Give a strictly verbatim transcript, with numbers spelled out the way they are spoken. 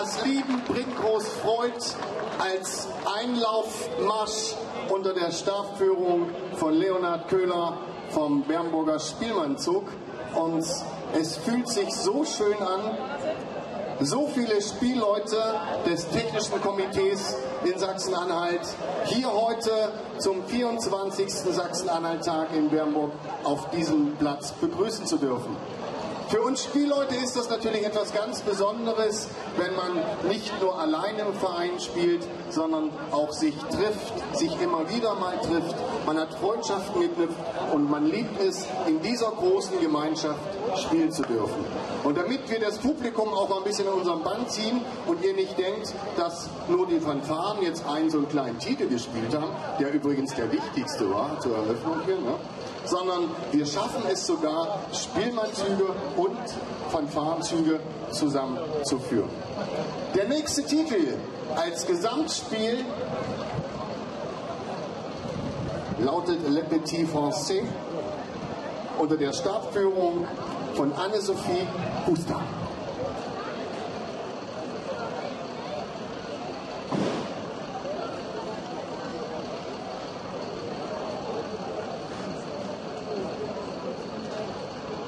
das Lieben bringt groß Freud als Einlaufmarsch unter der Stabführung von Leonhard Köhler vom Bernburger Spielmannzug. Und es fühlt sich so schön an, so viele Spielleute des Technischen Komitees in Sachsen-Anhalt hier heute zum vierundzwanzigsten Sachsen-Anhalt-Tag in Bernburg auf diesem Platz begrüßen zu dürfen. Für uns Spielleute ist das natürlich etwas ganz Besonderes, wenn man nicht nur allein im Verein spielt, sondern auch sich trifft, sich immer wieder mal trifft. Man hat Freundschaften geknüpft und man liebt es, in dieser großen Gemeinschaft spielen zu dürfen. Und damit wir das Publikum auch ein bisschen in unserem Band ziehen und ihr nicht denkt, dass nur die Fanfaren jetzt einen so einen kleinen Titel gespielt haben, der übrigens der wichtigste war zur Eröffnung hier, ne? Sondern wir schaffen es sogar, Spielmannzüge und Fanfarenzüge zusammenzuführen. Der nächste Titel als Gesamtspiel lautet Le Petit Français unter der Stabführung von Anne-Sophie Huster.